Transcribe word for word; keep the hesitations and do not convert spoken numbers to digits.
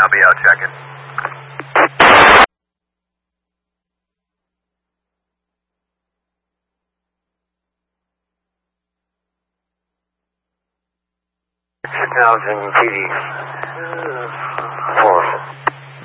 I'll be out checking. Chicken Algin P D.